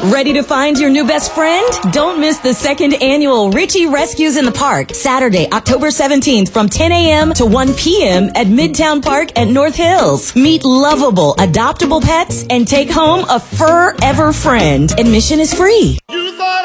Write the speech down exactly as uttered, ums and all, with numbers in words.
Ready to find your new best friend? Don't miss the second annual Richie Rescues in the Park, Saturday, October seventeenth from ten a.m. to one p.m. at Midtown Park at North Hills. Meet lovable, adoptable pets and take home a forever friend. Admission is free.